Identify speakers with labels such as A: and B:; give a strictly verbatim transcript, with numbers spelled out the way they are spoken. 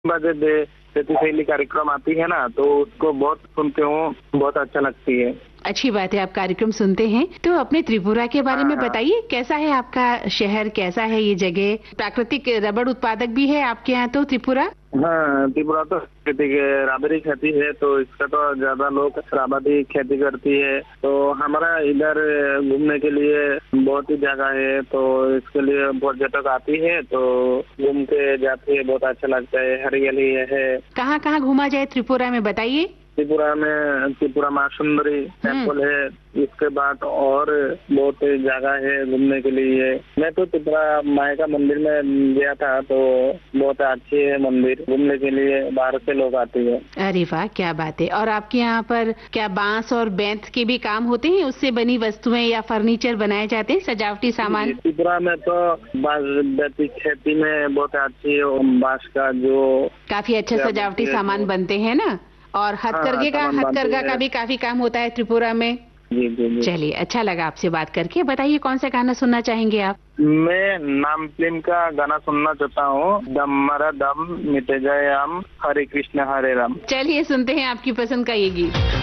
A: बजे दे शैली कार्यक्रम आती है ना, तो उसको बहुत सुनते हूँ, बहुत अच्छा लगती है।
B: अच्छी बात है, आप कार्यक्रम सुनते हैं। तो अपने त्रिपुरा के बारे में बताइए, कैसा है आपका शहर, कैसा है ये जगह? प्राकृतिक रबड़ उत्पादक भी है आपके यहाँ तो त्रिपुरा?
A: हाँ, त्रिपुरा तो रबड़ी खेती है, तो इसका तो ज्यादा लोग रबड़ी खेती करती है। तो हमारा इधर घूमने के लिए बहुत ही जगह है, तो इसके लिए पर्यटक आती है, तो घूम के जाती है, बहुत अच्छा लगता है, हरियाली है।
B: कहाँ कहाँ घूमा जाए त्रिपुरा में, बताइए।
A: त्रिपुरा में त्रिपुरा माँ सुंदरी टेम्पल है, इसके बाद और बहुत जगह है घूमने के लिए। मैं तो त्रिपुरा माँ का मंदिर में गया था, तो बहुत अच्छी है मंदिर, घूमने के लिए बाहर से लोग आते हैं।
B: अरे वाह, क्या बात है। और आपके यहाँ पर क्या बांस और बेंत के भी काम होते हैं? उससे बनी वस्तुएं या फर्नीचर बनाए जाते हैं, सजावटी सामान?
A: त्रिपुरा में तो बांस खेती में बहुत अच्छी है, बांस का जो
B: काफी अच्छा सजावटी सामान बनते हैं ना। और हथकरघे का हथकरघा का भी काफी काम होता है त्रिपुरा में।
A: जी जी जी।
B: चलिए, अच्छा लगा आपसे बात करके। बताइए, कौन सा गाना सुनना चाहेंगे आप?
A: मैं नाम फिल्म का गाना सुनना चाहता हूँ, दम मरा दम मिटे जाए हम, हरे कृष्ण हरे राम।
B: चलिए, सुनते हैं आपकी पसंद का ये गीत।